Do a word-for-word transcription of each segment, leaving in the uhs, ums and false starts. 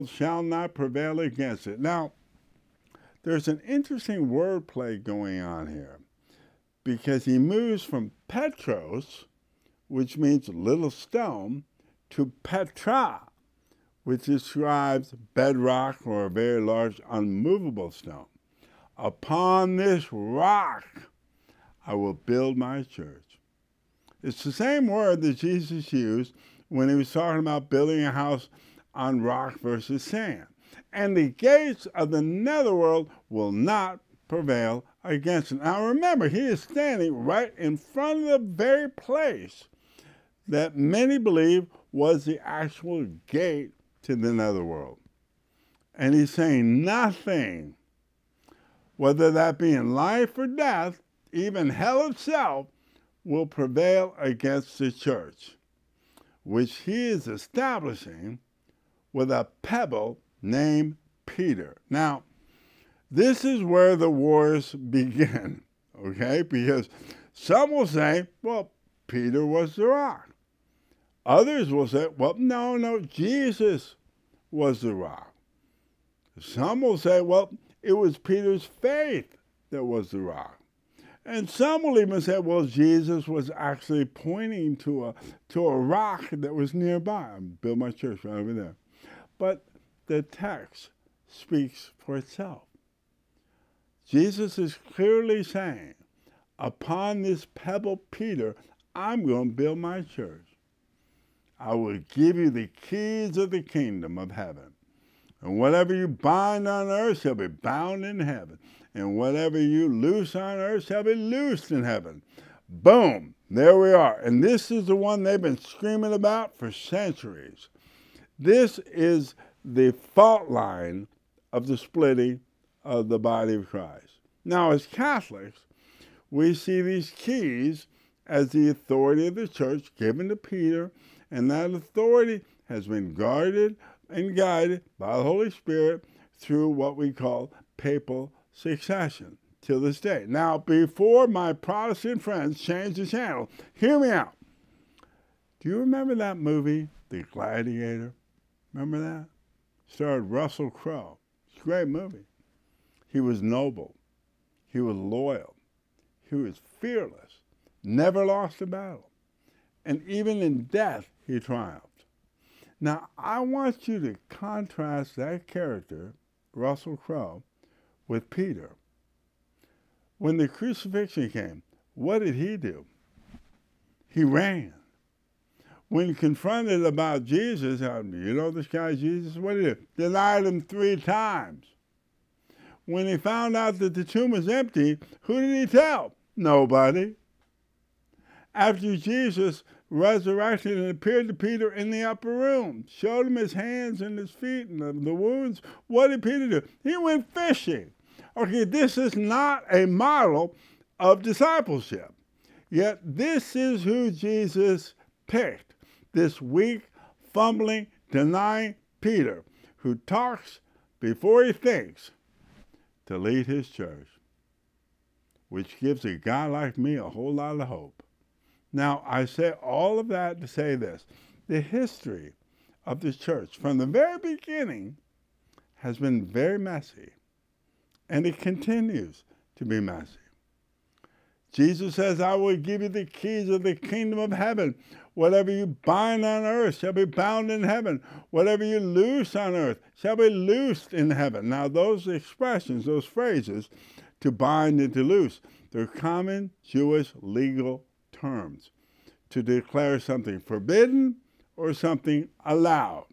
shall not prevail against it. Now, there's an interesting wordplay going on here because he moves from Petros, which means little stone, to Petra, which describes bedrock or a very large unmovable stone. Upon this rock I will build my church. It's the same word that Jesus used when he was talking about building a house on rock versus sand. And the gates of the netherworld will not prevail against it. Now remember, he is standing right in front of the very place that many believe was the actual gate to the netherworld. And he's saying nothing, whether that be in life or death, even hell itself, will prevail against the church, which he is establishing with a pebble named Peter. Now, this is where the wars begin, okay? Because some will say, well, Peter was the rock. Others will say, well, no, no, Jesus was the rock. Some will say, well, it was Peter's faith that was the rock. And some will even say, well, Jesus was actually pointing to a, to a rock that was nearby. I built my church right over there. But the text speaks for itself. Jesus is clearly saying, upon this pebble, Peter, I'm going to build my church. I will give you the keys of the kingdom of heaven. And whatever you bind on earth shall be bound in heaven. And whatever you loose on earth shall be loosed in heaven. Boom, there we are. And this is the one they've been screaming about for centuries. This is the fault line of the splitting of the body of Christ. Now, as Catholics, we see these keys as the authority of the church given to Peter, and that authority has been guarded and guided by the Holy Spirit through what we call papal succession till this day. Now, before my Protestant friends change the channel, hear me out. Do you remember that movie, The Gladiator? Remember that? Starred Russell Crowe. It's a great movie. He was noble. He was loyal. He was fearless. Never lost a battle. And even in death, he triumphed. Now, I want you to contrast that character, Russell Crowe, with Peter. When the crucifixion came, what did he do? He ran. When confronted about Jesus, you know this guy Jesus, what did he do? Denied him three times. When he found out that the tomb was empty, who did he tell? Nobody. After Jesus resurrected and appeared to Peter in the upper room, showed him his hands and his feet and the, the wounds, what did Peter do? He went fishing. Okay, this is not a model of discipleship. Yet this is who Jesus picked, this weak, fumbling, denying Peter, who talks before he thinks, to lead his church, which gives a guy like me a whole lot of hope. Now, I say all of that to say this. The history of the church from the very beginning has been very messy, and it continues to be messy. Jesus says, I will give you the keys of the kingdom of heaven. Whatever you bind on earth shall be bound in heaven. Whatever you loose on earth shall be loosed in heaven. Now, those expressions, those phrases, to bind and to loose, they're common Jewish legal terms to declare something forbidden or something allowed.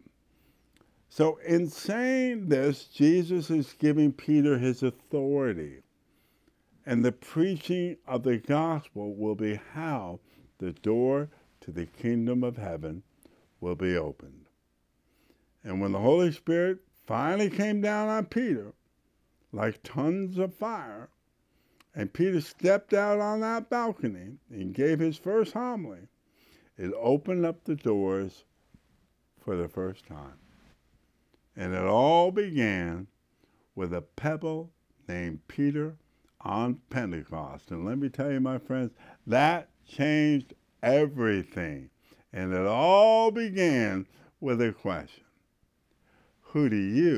So in saying this, Jesus is giving Peter his authority. And the preaching of the gospel will be how the door to the kingdom of heaven will be opened. And when the Holy Spirit finally came down on Peter, like tons of fire, and Peter stepped out on that balcony and gave his first homily, it opened up the doors for the first time. And it all began with a pebble named Peter on Pentecost. And let me tell you, my friends, that changed everything. And it all began with a question. who do you?